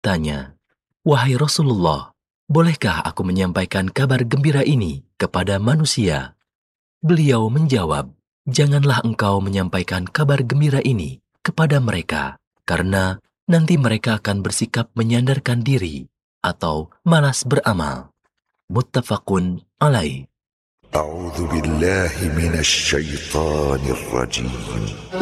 Tanya, "Wahai Rasulullah, bolehkah aku menyampaikan kabar gembira ini kepada manusia?" Beliau menjawab, "Janganlah engkau menyampaikan kabar gembira ini kepada mereka, karena nanti mereka akan bersikap menyandarkan diri atau malas beramal." Muttafaqun alaih. A'udzu billahi minasy syaithanir rajim.